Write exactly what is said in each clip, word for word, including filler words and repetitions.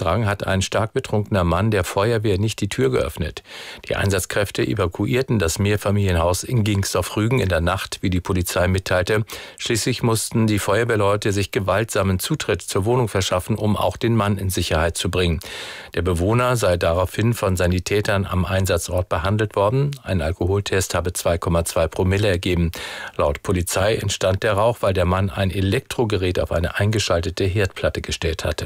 Rang hat ein stark betrunkener Mann der Feuerwehr nicht die Tür geöffnet. Die Einsatzkräfte evakuierten das Mehrfamilienhaus in Gingsdorf-Rügen in der Nacht, wie die Polizei mitteilte. Schließlich mussten die Feuerwehrleute sich gewaltsamen Zutritt zur Wohnung verschaffen, um auch den Mann in Sicherheit zu bringen. Der Bewohner sei daraufhin von Sanitätern am Einsatzort behandelt worden. Ein Alkoholtest habe zwei Komma zwei Promille ergeben. Laut Polizei entstand der Rauch, weil der Mann ein Elektrogerät auf eine eingeschaltete Herdplatte gestellt hatte.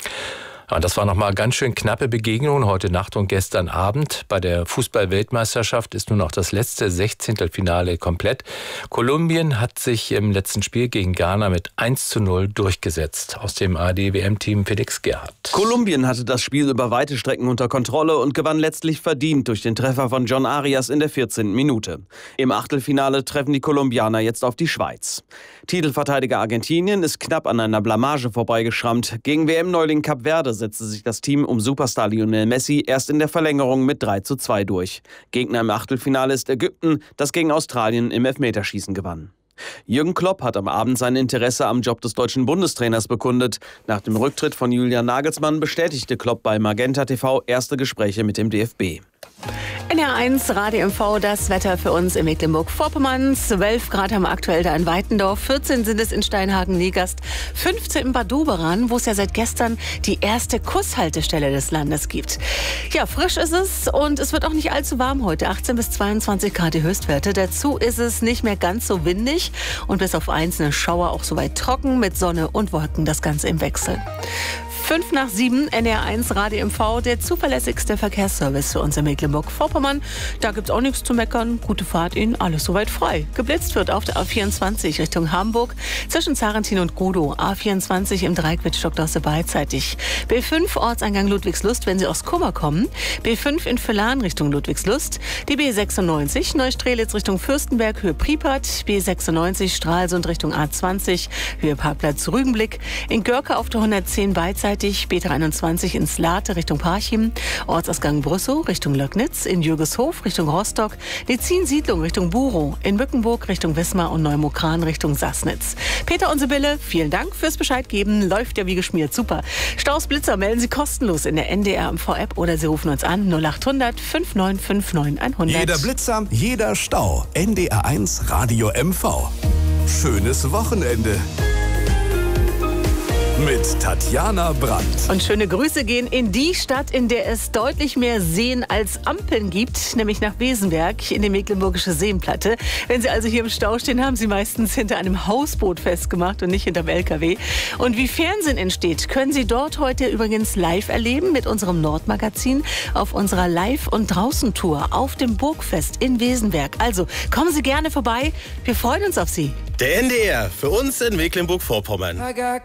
Und das war nochmal ganz schön knappe Begegnungen heute Nacht und gestern Abend. Bei der Fußball-Weltmeisterschaft ist nun noch das letzte Sechzehntelfinale komplett. Kolumbien hat sich im letzten Spiel gegen Ghana mit eins zu null durchgesetzt. Aus dem A R D-W M-Team Felix Gerhardt. Kolumbien hatte das Spiel über weite Strecken unter Kontrolle und gewann letztlich verdient durch den Treffer von John Arias in der vierzehnten Minute. Im Achtelfinale treffen die Kolumbianer jetzt auf die Schweiz. Titelverteidiger Argentinien ist knapp an einer Blamage vorbeigeschrammt. Gegen W M-Neuling Kap Verde setzte sich das Team um Superstar Lionel Messi erst in der Verlängerung mit drei zu zwei durch. Gegner im Achtelfinale ist Ägypten, das gegen Australien im Elfmeterschießen gewann. Jürgen Klopp hat am Abend sein Interesse am Job des deutschen Bundestrainers bekundet. Nach dem Rücktritt von Julian Nagelsmann bestätigte Klopp bei Magenta T V erste Gespräche mit dem D F B. N R eins Radio M V, das Wetter für uns in Mecklenburg-Vorpommern. zwölf Grad haben wir aktuell da in Weitendorf, vierzehn sind es in Steinhagen-Negast, fünfzehn in Bad Doberan, wo es ja seit gestern die erste Kusshaltestelle des Landes gibt. Ja, frisch ist es und es wird auch nicht allzu warm heute, achtzehn bis zweiundzwanzig Grad die Höchstwerte. Dazu ist es nicht mehr ganz so windig und bis auf einzelne Schauer auch soweit trocken mit Sonne und Wolken, das Ganze im Wechsel. fünf nach sieben, N R eins Radio M V, der zuverlässigste Verkehrsservice für uns in Mecklenburg-Vorpommern. Da gibt's auch nichts zu meckern. Gute Fahrt Ihnen, alles soweit frei. Geblitzt wird auf der A vierundzwanzig Richtung Hamburg zwischen Zarentin und Godow. A vierundzwanzig im Dreiquetsch-Stockdosse beidseitig. B fünf Ortseingang Ludwigslust, wenn Sie aus Kummer kommen. B fünf in Villahn Richtung Ludwigslust. Die B sechsundneunzig Neustrelitz Richtung Fürstenberg, Höhe Priepert. B sechsundneunzig Stralsund Richtung A zwanzig, Höhe Parkplatz Rügenblick. In Görke auf der hundertzehn beidseitig. B dreiundzwanzig in Slate Richtung Parchim, Ortsausgang Brüssow Richtung Löcknitz, in Jürgeshof Richtung Rostock, Lezin-Siedlung Richtung Burow, in Mückenburg Richtung Wismar und Neumokran Richtung Sassnitz. Peter und Sibylle, vielen Dank fürs Bescheid geben. Läuft ja wie geschmiert, super. Staus, Blitzer melden Sie kostenlos in der N D R M V-App oder Sie rufen uns an null achthundert fünf neun fünf neun hundert. Jeder Blitzer, jeder Stau. N D R eins Radio M V. Schönes Wochenende. Mit Tatjana Brandt. Und schöne Grüße gehen in die Stadt, in der es deutlich mehr Seen als Ampeln gibt, nämlich nach Besenberg in die Mecklenburgische Seenplatte. Wenn Sie also hier im Stau stehen, haben Sie meistens hinter einem Hausboot festgemacht und nicht hinterm L K W. Und wie Fernsehen entsteht, können Sie dort heute übrigens live erleben mit unserem Nordmagazin auf unserer Live- und Draußen-Tour auf dem Burgfest in Besenberg. Also kommen Sie gerne vorbei, wir freuen uns auf Sie. Der N D R, für uns in Mecklenburg-Vorpommern.